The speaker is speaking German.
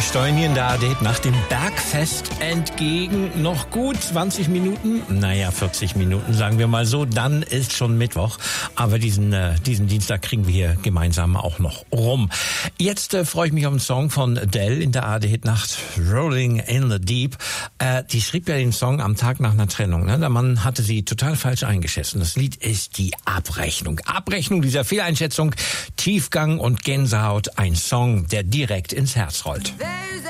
steuern hier in der ARD nach dem Bergfest entgegen. Noch gut 20 Minuten, 40 Minuten, sagen wir mal so. Dann ist schon Mittwoch. Aber diesen Dienstag kriegen wir hier gemeinsam auch noch rum. Jetzt freue ich mich auf einen Song von Adele in der ARD-Nacht, Rolling in the Deep. Die schrieb ja den Song am Tag nach einer Trennung. Ne? Der Mann hatte sie total falsch eingeschätzt. Das Lied ist die Abrechnung. Abrechnung dieser Fehleinschätzung, Tiefgang und Gänsehaut. Ein Song, der direkt ins Herz rollt. There's